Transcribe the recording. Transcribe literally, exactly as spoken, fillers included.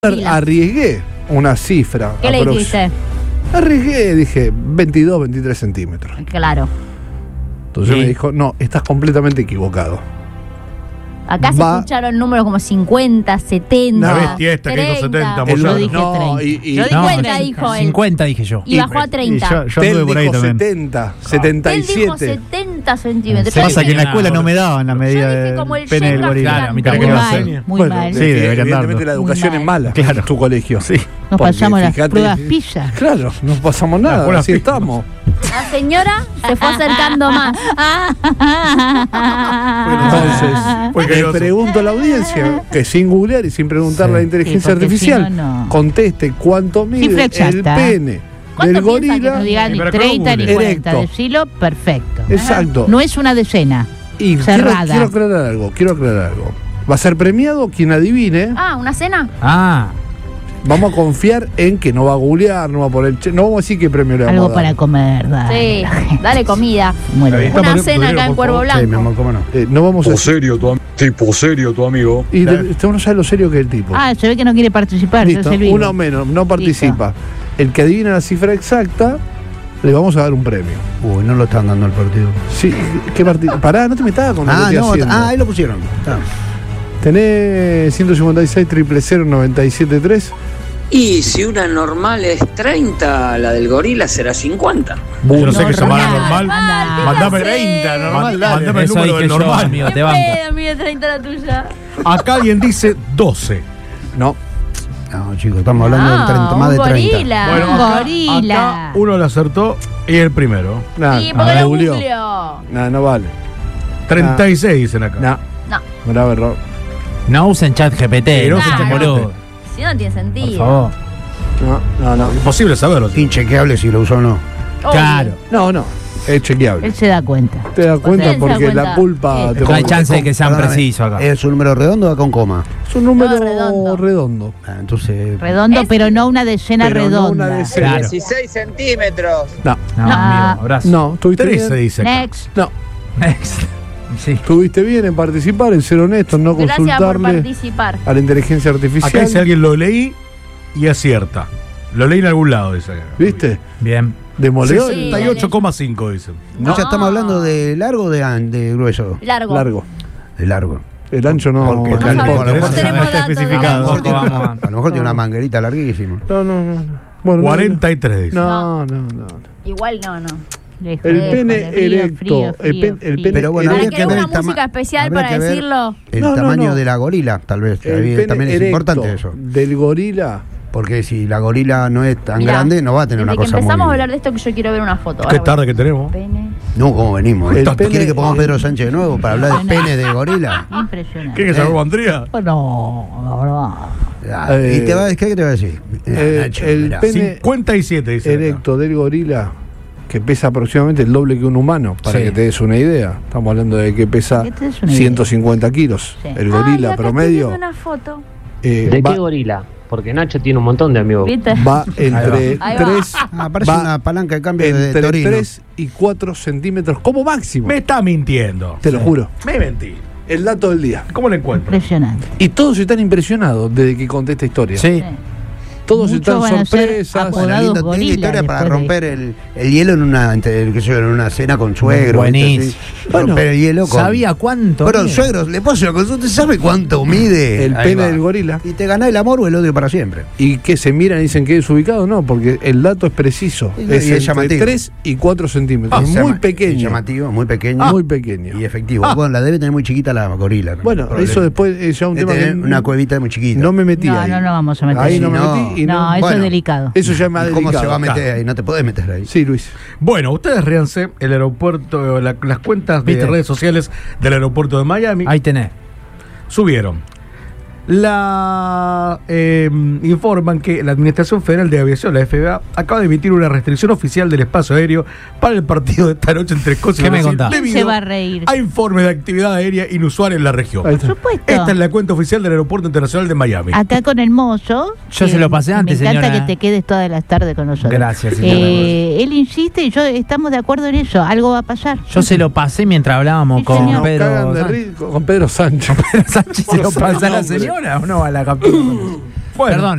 Arriesgué una cifra. ¿Qué le dijiste? Arriesgué, dije veintidós, veintitrés centímetros. Claro. Entonces ¿Y? me dijo, no, estás completamente equivocado. Acá se Va- escucharon números como cincuenta, setenta. No. Una bestia esta que hizo setenta, El- Yo Moyano. dije no, treinta. y- y- Yo dije no, cincuenta, dijo él. cincuenta dije yo. Y bajó a treinta. Y yo, yo Tel anduve por ahí dijo también. setenta, setenta y Él dijo siete. setenta centímetros. Sí. Yo Pasa dije- que en la escuela no me daban la Yo medida dije de como el pene del Shenga gorila. Claro, a mí gigante. también Muy me lo mal, enseña. muy Bueno, mal. Sí, deberían evidentemente darlo. la educación Muy es mal. mala Claro. en tu colegio. Sí. Nos Porque pasamos las fíjate- pruebas PISA. Claro, no pasamos Las nada, pruebas así PISA. estamos. La señora se fue acercando más. Entonces, Fue le cariñoso. pregunto a la audiencia que sin googlear y sin preguntarle a la inteligencia Sí, porque artificial, si no, no. conteste cuánto mide Cifra el exacta. pene ¿Cuánto del piensa que gorila. No digan Sí, ni pero que no treinta ni google. cuarenta. Erecto. Decilo perfecto. Exacto. No es una decena. Y quiero, cerrada. quiero aclarar algo, quiero aclarar algo. Va a ser premiado quien adivine. Ah, ¿una cena? Ah, Vamos a confiar en que no va a googlear, no va a poner. che- No vamos a decir qué premio le vamos Algo a dar. para comer, dale. Sí, dale comida. Muere. Ahí está. Una Mario- cena Mario, acá en por Cuervo favor. Sí, mi Blanco. amor, cómo no. Eh, no vamos a Tipo decir. serio, tu, am- tipo serio, tu amigo. Y Claro. de- usted no sabe lo serio que es el tipo. Ah, se ve que no quiere participar. Listo, sos el vivo. uno menos, no participa. El que adivina la cifra exacta, le vamos a dar un premio. Uy, no lo están dando el partido. Sí, ¿qué partido? Pará, no te metas con lo que Ah, estoy no, haciendo. ah, ahí lo pusieron. Ah. Tenés ciento cincuenta y seis, triple cero, noventa y siete, tres. Y si una normal es treinta, la del gorila será cincuenta. Yo no sé qué llamará Normal. normal. Anda. Mandame treinta, normal, dale. Mandame el eso número dije del yo, normal. amigo, te ¿Qué banco. pedo, mide treinta la tuya? Acá alguien dice doce. No. No, chicos, estamos hablando No, del treinta, más un de treinta. gorila. Bueno, Un acá, gorila. acá uno lo acertó y el primero. Nada, Sí, porque lo googleó. googleó. Nada, no vale. treinta y seis dicen acá. No, No, grave error. no usen chat G P T, Sí, no no usen sean Chat G P T. boludo. si no tiene Por sentido. favor. No, no, no. Imposible saberlo. Inchequeable si lo usó o no. Obvio. Claro. No, no. Es chequeable. Él se da cuenta. Te das cuenta se da porque cuenta. la culpa Sí. te No hay pone- chance de que sean Perdóname, precisos acá. ¿Es un número redondo o va con coma? Es un número No, redondo. redondo. Ah, entonces. Redondo, Es- pero no una decena Pero no redonda. una decena. Claro. dieciséis centímetros. No, No, No. amigo, abrazo. no, tuviste trece bien. dice acá. Next. No, Sí. tuviste bien en participar, en ser honesto, en no Gracias por consultarle participar. a la inteligencia artificial. Acá dice alguien lo leí y acierta. Lo leí en algún lado, dice acá. ¿Viste? Bien. Demoledor. Sí. sesenta y ocho coma cinco dicen. ¿No ya estamos hablando de largo o de, an- de grueso? Largo. Largo. De largo. El ancho no. Porque no, acá No le- sabemos, a lo mejor no tiene- tenemos está datos, especificado. a lo mejor tiene- Vamos, vamos. a lo mejor tiene una manguerita larguísima. No, no, no. no. Bueno, cuarenta y tres dice. No, no, no. no. Igual no, no. Lejos, El lejos, pene de frío, erecto, frío, el frío, pen- el frío. pene Pero bueno, ¿Para habría que que ver una el tama- música especial habría para que ver decirlo? El No, no, tamaño no. de la gorila, tal vez. El Ahí pene también es erecto importante eso. del gorila. Porque si la gorila no es tan Mirá, grande, no va a tener desde una cosa que empezamos muy... a hablar de esto que yo quiero ver una foto. Qué Ahora tarde voy. que tenemos. Pene. No, ¿cómo venimos? El ¿eh? pene- ¿Quiere que pongamos a Pedro Sánchez de nuevo para hablar de pene de gorila? Impresionante. ¿Qué que se armó Andrea? No, la verdad. Ah, Eh, ¿Y te va, qué te va a decir? eh, Ah, Nacho, el mirá. pene- cincuenta y siete dice acá. Erecto del gorila, que pesa aproximadamente el doble que un humano, para Sí. que te des una idea. Estamos hablando de que pesa Para que te des una idea. ciento cincuenta kilos. Sí. El Ay, gorila acá estoy promedio viendo una foto. eh, ¿De va, qué gorila? Porque Nacho tiene un montón de amigos. ¿Viste? va entre Ahí va. tres Ah, parece va una palanca de cambio de entre Torino. tres y cuatro centímetros como máximo. Me está mintiendo. Te lo juro. Me mentí. El dato del día. ¿Cómo lo encuentro? Impresionante. Y todos están impresionados desde que conté esta historia. Sí. Todos Muchos están van a ser sorpresas. apodados Bueno, linda, linda gorila historia para después de romper el, el hielo en una, entre- qué sé yo, en una cena con suegro. Buenísimo. ¿viste? Sí. Bueno, romper el hielo con... ¿Sabía cuánto? Pero mide? suegros, le paso la consulta, ¿usted sabe cuánto mide? El Ahí pene va. del gorila. Y te ganás el amor o el odio para siempre. Y que se miran y dicen que es ubicado, no, porque el dato es preciso. Y es es entre llamativo. tres y cuatro centímetros. Ah, Es llama- muy pequeño. Llamativo, muy pequeño. Muy pequeño. Y efectivo. Bueno, la debe tener muy chiquita la gorila. ¿no? Bueno, Probablemente. eso después es ya un Debe tema que tener una cuevita muy chiquita. no me metí No, ahí. no, no vamos a meter Ahí ahí. no me No. metí y no. No, eso bueno. es delicado. Eso ya es más ¿Y ¿Cómo delicado. se va a meter ahí? No te podés meter ahí. Sí, Luis. Bueno, ustedes ríanse, el aeropuerto, la- las cuentas de ¿Viste? redes sociales del aeropuerto de Miami Ahí tenés. subieron. La eh, informan que la Administración Federal de Aviación, la F A A, acaba de emitir una restricción oficial del espacio aéreo para el partido de esta noche entre Escocia y ¿Qué me Brasil, contás? ¿Quién debido se va a reír? a informes de actividad aérea inusual en la región. Ahí Por está. supuesto. Esta es la cuenta oficial del Aeropuerto Internacional de Miami. Acá con el mozo. Yo que se lo pasé antes, Me encanta señora. que te quedes todas las tardes con nosotros. Gracias, señora. Eh, él insiste y yo estamos de acuerdo en eso. Algo va a pasar. Yo se lo pasé mientras hablábamos Sí, con señor. Nos Pedro cagan de Sánchez. ri- con Pedro Sánchez. Sánchez se lo pasa a la señora o no a la captura. Bueno, Perdón.